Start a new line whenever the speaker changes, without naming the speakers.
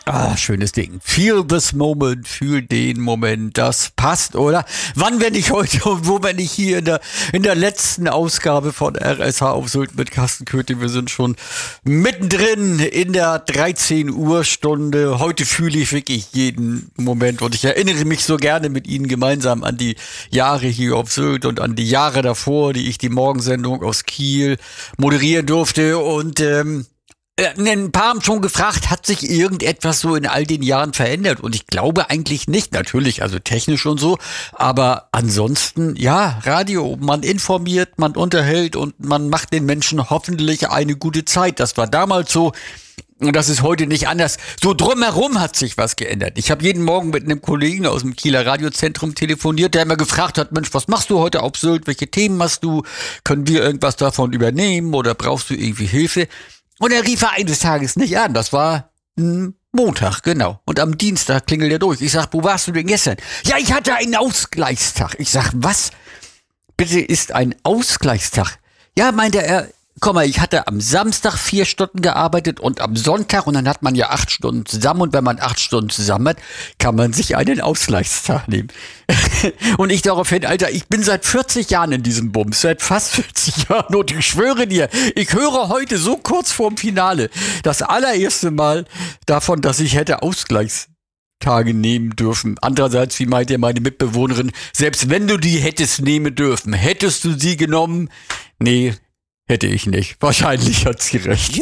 Ah, schönes Ding. Feel this moment, fühl den Moment, das passt, oder? Wann, wenn nicht heute und wo, wenn nicht hier in der letzten Ausgabe von RSH auf Sylt mit Carsten Köthe. Wir sind schon mittendrin in der 13 Uhr Stunde. Heute fühle ich wirklich jeden Moment und ich erinnere mich so gerne mit Ihnen gemeinsam an die Jahre hier auf Sylt und an die Jahre davor, die ich die Morgensendung aus Kiel moderieren durfte und ein paar haben schon gefragt, hat sich irgendetwas so in all den Jahren verändert? Und ich glaube eigentlich nicht, natürlich, also technisch und so, aber ansonsten, ja, Radio, man informiert, man unterhält und man macht den Menschen hoffentlich eine gute Zeit. Das war damals so und das ist heute nicht anders. So drumherum hat sich was geändert. Ich habe jeden Morgen mit einem Kollegen aus dem Kieler Radiozentrum telefoniert, der immer gefragt hat, Mensch, was machst du heute auf Sylt? Welche Themen hast du? Können wir irgendwas davon übernehmen oder brauchst du irgendwie Hilfe? Und er rief eines Tages nicht an. Das war Montag, genau. Und am Dienstag klingelt er durch. Ich sag, wo warst du denn gestern? Ja, ich hatte einen Ausgleichstag. Ich sag, was? Bitte ist ein Ausgleichstag? Ja, meinte er, komm mal, ich hatte am Samstag 4 Stunden gearbeitet und am Sonntag und dann hat man ja 8 Stunden zusammen und wenn man 8 Stunden zusammen hat, kann man sich einen Ausgleichstag nehmen. Und ich daraufhin, Alter, ich bin seit 40 Jahren in diesem Bums, seit fast 40 Jahren und ich schwöre dir, ich höre heute so kurz vorm Finale das allererste Mal davon, dass ich hätte Ausgleichstage nehmen dürfen. Andererseits, wie meinte meine Mitbewohnerin, selbst wenn du die hättest nehmen dürfen, hättest du sie genommen? Nee, hätte ich nicht. Wahrscheinlich hat sie recht.